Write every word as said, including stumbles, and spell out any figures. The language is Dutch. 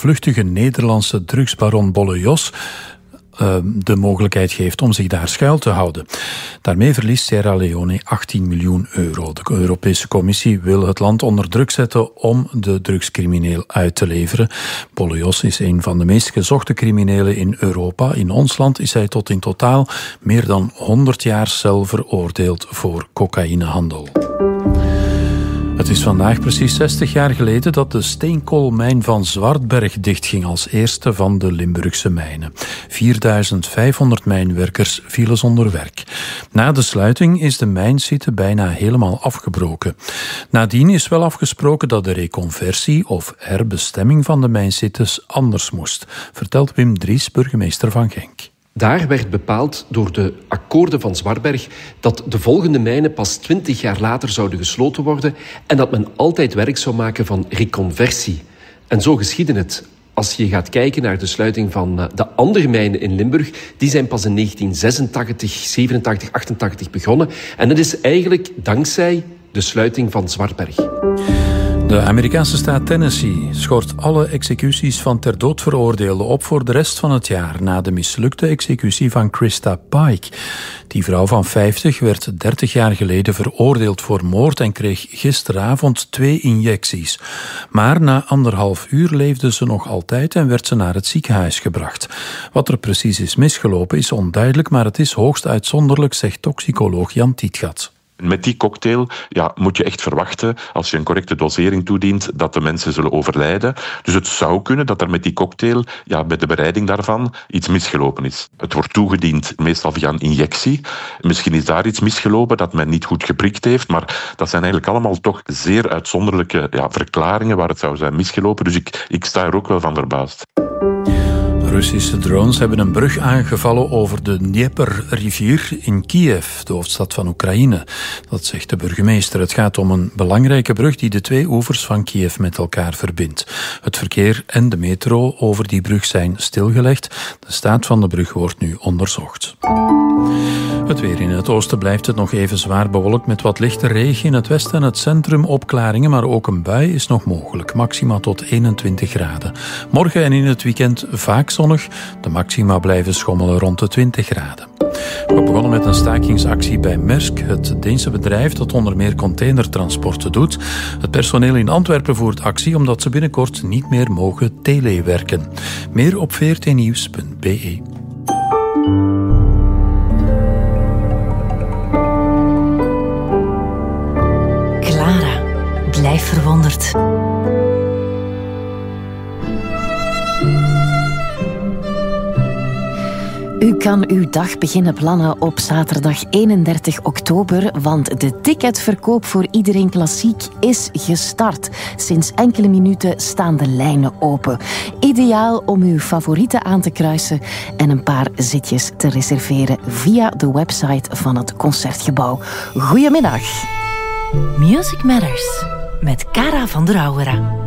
vluchtige Nederlandse drugsbaron Bolle Jos uh, de mogelijkheid geeft om zich daar schuil te houden. Daarmee verliest Sierra Leone achttien miljoen euro. De Europese Commissie wil het land onder druk zetten om de drugscrimineel uit te leveren. Bolle Jos is een van de meest gezochte criminelen in Europa. In ons land is hij tot in totaal meer dan honderd jaar cel veroordeeld voor cocaïnehandel. Het is vandaag precies zestig jaar geleden dat de steenkoolmijn van Zwartberg dichtging als eerste van de Limburgse mijnen. vierduizend vijfhonderd mijnwerkers vielen zonder werk. Na de sluiting is de mijnsite bijna helemaal afgebroken. Nadien is wel afgesproken dat de reconversie of herbestemming van de mijnsites anders moest, vertelt Wim Dries, burgemeester van Genk. Daar werd bepaald door de akkoorden van Zwartberg dat de volgende mijnen pas twintig jaar later zouden gesloten worden en dat men altijd werk zou maken van reconversie. En zo geschiedde het. Als je gaat kijken naar de sluiting van de andere mijnen in Limburg, die zijn pas in negentien zesentachtig, zevenentachtig, achtentachtig begonnen. En dat is eigenlijk dankzij de sluiting van Zwartberg. De Amerikaanse staat Tennessee schort alle executies van ter dood veroordeelden op voor de rest van het jaar na de mislukte executie van Krista Pike. Die vrouw van vijftig werd dertig jaar geleden veroordeeld voor moord en kreeg gisteravond twee injecties. Maar na anderhalf uur leefde ze nog altijd en werd ze naar het ziekenhuis gebracht. Wat er precies is misgelopen is onduidelijk, maar het is hoogst uitzonderlijk, zegt toxicoloog Jan Tietgat. Met die cocktail ja, moet je echt verwachten, als je een correcte dosering toedient, dat de mensen zullen overlijden. Dus het zou kunnen dat er met die cocktail, ja, bij de bereiding daarvan, iets misgelopen is. Het wordt toegediend, meestal via een injectie. Misschien is daar iets misgelopen dat men niet goed geprikt heeft, maar dat zijn eigenlijk allemaal toch zeer uitzonderlijke ja, verklaringen waar het zou zijn misgelopen. Dus ik, ik sta er ook wel van verbaasd. Russische drones hebben een brug aangevallen over de Dnieper-rivier in Kiev, de hoofdstad van Oekraïne. Dat zegt de burgemeester. Het gaat om een belangrijke brug die de twee oevers van Kiev met elkaar verbindt. Het verkeer en de metro over die brug zijn stilgelegd. De staat van de brug wordt nu onderzocht. Het weer in het oosten blijft het nog even zwaar bewolkt met wat lichte regen. In het westen en het centrum opklaringen, maar ook een bui is nog mogelijk. Maxima tot eenentwintig graden. Morgen en in het weekend vaak zonnig. De maxima blijven schommelen rond de twintig graden. We begonnen met een stakingsactie bij Maersk, het Deense bedrijf dat onder meer containertransporten doet. Het personeel in Antwerpen voert actie omdat ze binnenkort niet meer mogen telewerken. Meer op v r t nieuws punt b e. Clara, blijf verwonderd. U kan uw dag beginnen plannen op zaterdag eenendertig oktober, want de ticketverkoop voor Iedereen Klassiek is gestart. Sinds enkele minuten staan de lijnen open. Ideaal om uw favorieten aan te kruisen en een paar zitjes te reserveren via de website van het Concertgebouw. Goedemiddag. Music Matters met Cara van der Auwera.